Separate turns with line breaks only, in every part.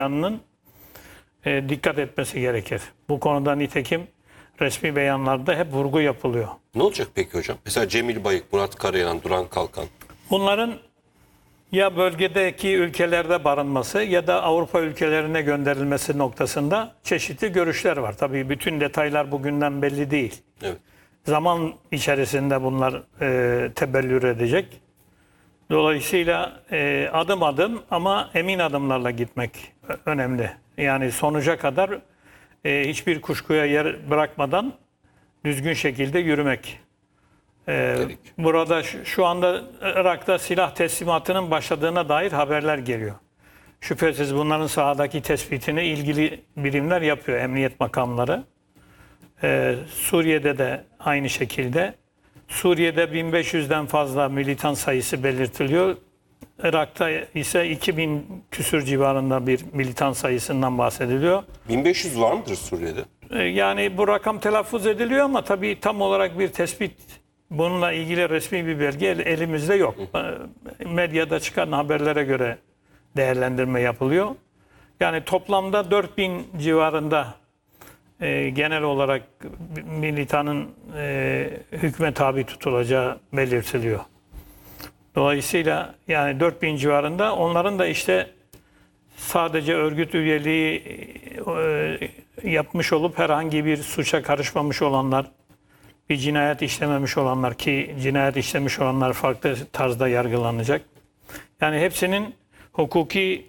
Bakanının dikkat etmesi gerekir. Bu konuda nitekim resmi beyanlarda hep vurgu yapılıyor.
Ne olacak peki hocam? Mesela Cemil Bayık, Murat Karayanan, Duran Kalkan.
Bunların ya bölgedeki ülkelerde barınması ya da Avrupa ülkelerine gönderilmesi noktasında çeşitli görüşler var. Tabii bütün detaylar bugünden belli değil.
Evet.
Zaman içerisinde bunlar tebellür edecek. Dolayısıyla adım adım ama emin adımlarla gitmek önemli. Yani sonuca kadar hiçbir kuşkuya yer bırakmadan düzgün şekilde yürümek. Burada şu anda Irak'ta silah teslimatının başladığına dair haberler geliyor. Şüphesiz bunların sahadaki tespitini ilgili birimler yapıyor, emniyet makamları. Suriye'de de aynı şekilde. Suriye'de 1500'den fazla militan sayısı belirtiliyor. Irak'ta ise 2000 küsür civarında bir militan sayısından bahsediliyor.
1500 var mıdır Suriye'de?
Yani bu rakam telaffuz ediliyor ama tabii tam olarak bir tespit, bununla ilgili resmi bir belge elimizde yok. Medyada çıkan haberlere göre değerlendirme yapılıyor. Yani toplamda 4000 civarında genel olarak militanın hükme tabi tutulacağı belirtiliyor. Dolayısıyla yani 4000 civarında, onların da işte sadece örgüt üyeliği yapmış olup herhangi bir suça karışmamış olanlar, bir cinayet işlememiş olanlar, ki cinayet işlemiş olanlar farklı tarzda yargılanacak. Yani hepsinin hukuki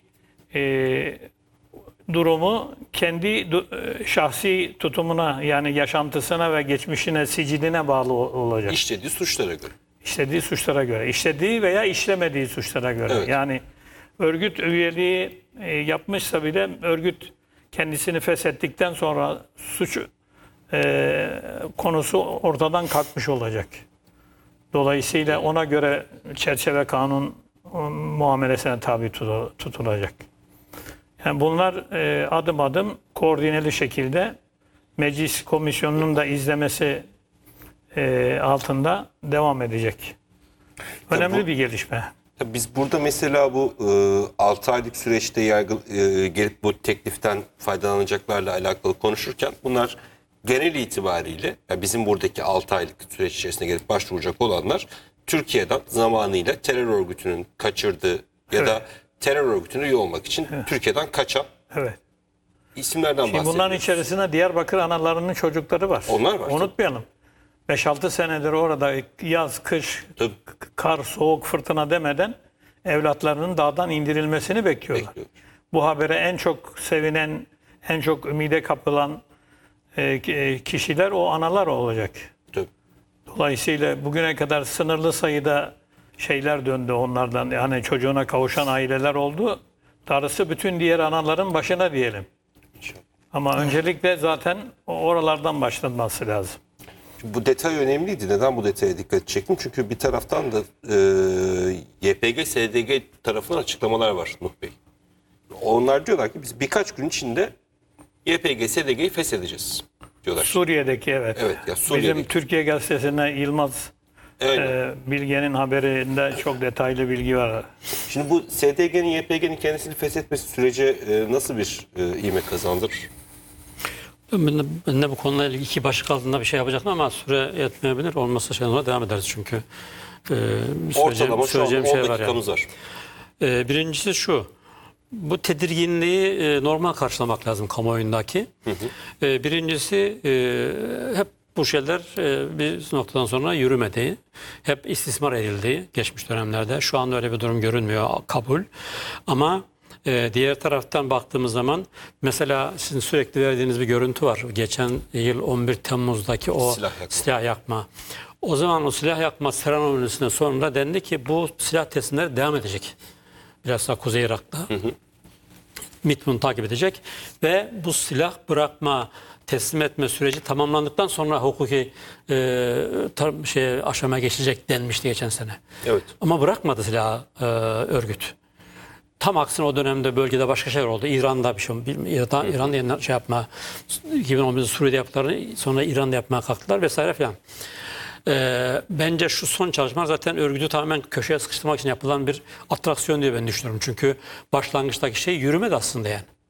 durumu kendi şahsi tutumuna, yani yaşantısına ve geçmişine, siciline bağlı olacak.
İşlediği suçlara göre.
İşlediği suçlara göre, işlediği veya işlemediği suçlara göre.
Evet.
Yani örgüt üyeliği yapmışsa bile örgüt kendisini feshettikten sonra suç konusu ortadan kalkmış olacak. Dolayısıyla ona göre çerçeve kanun muamelesine tabi tutulacak. Yani bunlar adım adım koordineli şekilde meclis komisyonunun da izlemesi altında devam edecek. Önemli bir gelişme.
Biz burada mesela bu 6 aylık süreçte gelip bu tekliften faydalanacaklarla alakalı konuşurken bunlar genel itibariyle, yani bizim buradaki 6 aylık süreç içerisinde gelip başvuracak olanlar Türkiye'den zamanıyla terör örgütünün kaçırdığı ya da terör örgütüne üye olmak için Türkiye'den kaçan isimlerden bahsediyoruz.
Bunların içerisinde Diyarbakır analarının çocukları var.
Onlar var.
Unutmayalım. 5-6 senedir orada yaz, kış, kar, soğuk, fırtına demeden evlatlarının dağdan indirilmesini bekliyorlar. Bu habere en çok sevinen, en çok ümide kapılan kişiler o analar olacak.
Tabii.
Dolayısıyla bugüne kadar sınırlı sayıda şeyler döndü onlardan. Yani çocuğuna kavuşan aileler oldu. Darısı bütün diğer anaların başına diyelim. Ama öncelikle zaten oralardan başlanması lazım.
Bu detay önemliydi. Neden bu detaya dikkat çektim? Çünkü bir taraftan da YPG, SDG tarafından açıklamalar var Nuh Bey. Onlar diyorlar ki biz birkaç gün içinde YPG, SDG'yi feshedeceğiz diyorlar.
Suriye'deki evet.
Evet ya, Suriye'deki.
Bizim Türkiye Gazetesi'ne Yılmaz Bilge'nin haberinde çok detaylı bilgi var.
Şimdi bu SDG'nin, YPG'nin kendisini feshetmesi sürece nasıl bir ivme kazandırır?
Ben de bu konuyla ilgili iki başlık altında bir şey yapacaktım ama süre yetmeyebilir. Olmazsa sonra devam ederiz çünkü.
Ortalama şu an 10
şey var
dakikamız var.
Birincisi şu. Bu tedirginliği normal karşılamak lazım kamuoyundaki. Birincisi hep bu şeyler bir noktadan sonra yürümedi. Hep istismar edildi geçmiş dönemlerde. Şu anda öyle bir durum görünmüyor, kabul. Ama diğer taraftan baktığımız zaman mesela sizin sürekli verdiğiniz bir görüntü var. Geçen yıl 11 Temmuz'daki o silah yakma. O zaman o silah yakma seremonisine sonra dendi ki bu silah teslimleri devam edecek. Biraz daha Kuzey Irak'ta. MİT bunu takip edecek ve bu silah bırakma, teslim etme süreci tamamlandıktan sonra hukuki aşamaya geçilecek denmişti geçen sene. Evet. Ama bırakmadı silahı örgüt. Tam aksine o dönemde bölgede başka şeyler oldu. İran'da bir şey, İran'da şey yapma, 2011'de Suriye'de yaptılar, sonra İran'da yapmaya kalktılar vesaire filan. Bence şu son çalışmalar zaten örgütü tamamen köşeye sıkıştırmak için yapılan bir atraksiyon diye ben düşünüyorum. Çünkü başlangıçtaki şey yürümedi aslında yani.